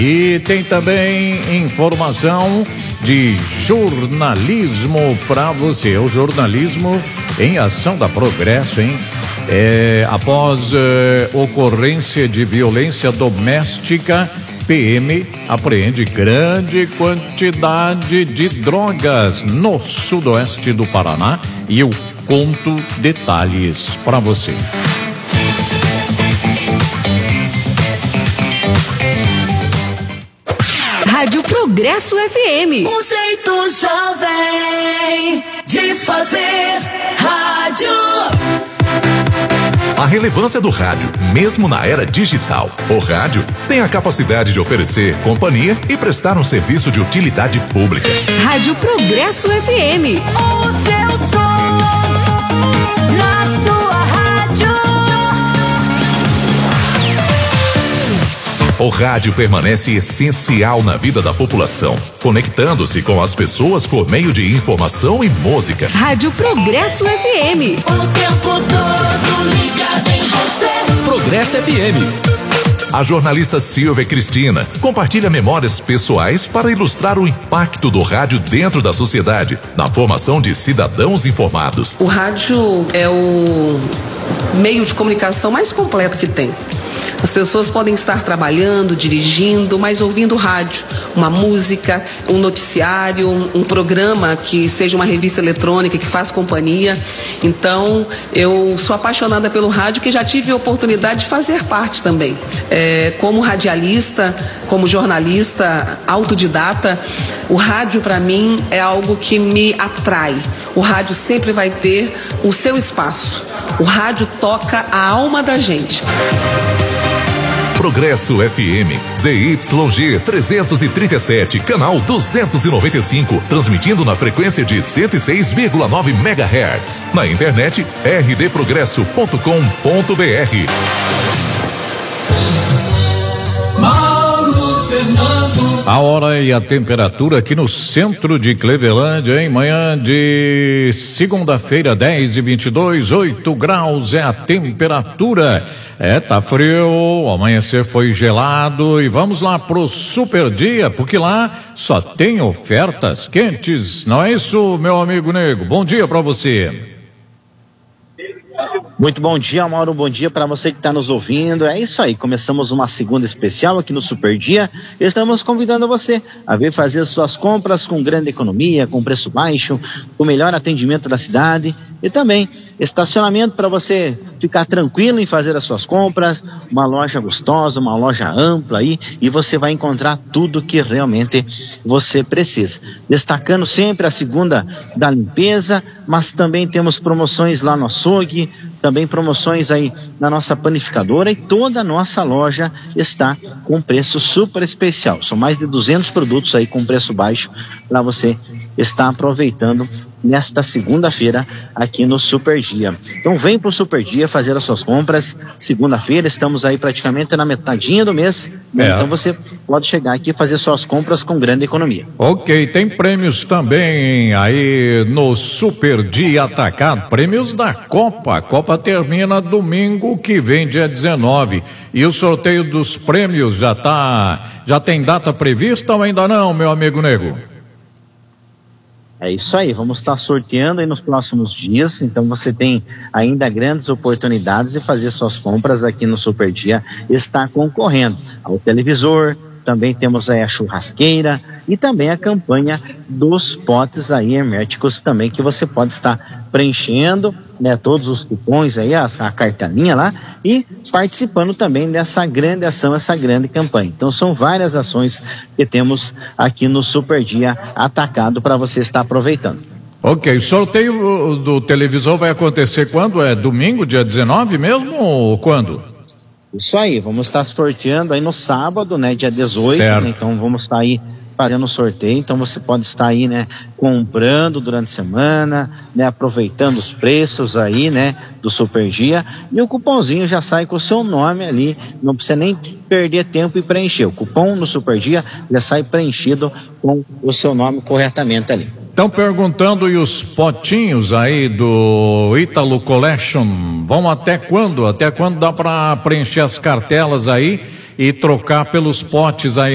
E tem também informação de jornalismo para você. O jornalismo em ação da Progresso, hein? Após ocorrência de violência doméstica, PM apreende grande quantidade de drogas no sudoeste do Paraná e eu conto detalhes para você. Rádio Progresso FM. Um jeito jovem de fazer rádio. A relevância do rádio, mesmo na era digital. O rádio tem a capacidade de oferecer companhia e prestar um serviço de utilidade pública. Rádio Progresso FM. O seu som na sua rádio. O rádio permanece essencial na vida da população, conectando-se com as pessoas por meio de informação e música. Rádio Progresso FM. O tempo todo ligado em você. Progresso FM. A jornalista Silvia Cristina compartilha memórias pessoais para ilustrar o impacto do rádio dentro da sociedade, na formação de cidadãos informados. O rádio é o meio de comunicação mais completo que tem. As pessoas podem estar trabalhando, dirigindo, mas ouvindo rádio, uma música, um noticiário, um programa que seja uma revista eletrônica que faz companhia. Então, eu sou apaixonada pelo rádio, que já tive a oportunidade de fazer parte também. Como radialista, como jornalista, autodidata, o rádio para mim é algo que me atrai. O rádio sempre vai ter o seu espaço. O rádio toca a alma da gente. Progresso FM, ZYG 337, canal 295, transmitindo na frequência de 106,9 MHz. Na internet, rdprogresso.com.br. A hora e a temperatura aqui no centro de Clevelândia, em manhã de segunda-feira, 10h22, 8 graus é a temperatura. Tá frio, o amanhecer foi gelado e vamos lá pro super dia, porque lá só tem ofertas quentes, não é isso, meu amigo Nego? Bom dia pra você. Muito bom dia, Mauro, bom dia para você que está nos ouvindo. É isso aí, começamos uma segunda especial aqui no Super Dia. Estamos convidando você a vir fazer suas compras com grande economia, com preço baixo, com o melhor atendimento da cidade e também estacionamento para você ficar tranquilo em fazer as suas compras, uma loja gostosa, uma loja ampla aí, e você vai encontrar tudo que realmente você precisa. Destacando sempre a segunda da limpeza, mas também temos promoções lá no açougue, também promoções aí na nossa panificadora, e toda a nossa loja está com preço super especial. São mais de 200 produtos aí com preço baixo para você estar aproveitando nesta segunda-feira aqui no Super Dia. Então vem pro Super Dia fazer as suas compras. Segunda-feira estamos aí praticamente na metadinha do mês, né? Então você pode chegar aqui e fazer suas compras com grande economia. Ok, tem prêmios também aí no Super Dia Atacado, prêmios da Copa. A Copa termina domingo que vem, dia 19, e o sorteio dos prêmios já tem data prevista ou ainda não, meu amigo Nego? É isso aí, vamos estar sorteando aí nos próximos dias, então você tem ainda grandes oportunidades de fazer suas compras aqui no Super Dia, está concorrendo ao televisor, também temos aí a churrasqueira e também a campanha dos potes aí herméticos também, que você pode estar preenchendo, né, todos os cupons aí, a cartelinha lá, e participando também dessa grande ação, essa grande campanha. Então são várias ações que temos aqui no Super Dia Atacado para você estar aproveitando. Ok, o sorteio do televisor vai acontecer quando? É domingo, dia 19 mesmo, ou quando? Isso aí, vamos estar sorteando aí no sábado, né, dia 18, né, então vamos estar aí fazendo o sorteio, então você pode estar aí, né, comprando durante a semana, né, aproveitando os preços aí, né, do Super Dia, e o cupomzinho já sai com o seu nome ali, não precisa nem perder tempo e preencher, o cupom no Super Dia já sai preenchido com o seu nome corretamente ali. Estão perguntando, e os potinhos aí do Ítalo Collection vão até quando? Até quando dá para preencher as cartelas aí e trocar pelos potes aí?